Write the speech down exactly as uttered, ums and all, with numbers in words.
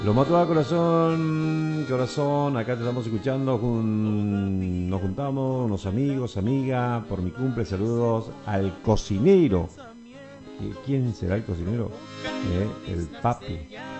Lo mató a corazón, corazón, acá te estamos escuchando, jun- nos juntamos, unos amigos, amigas, por mi cumple, saludos al cocinero. ¿Quién será el cocinero? Eh, el papi.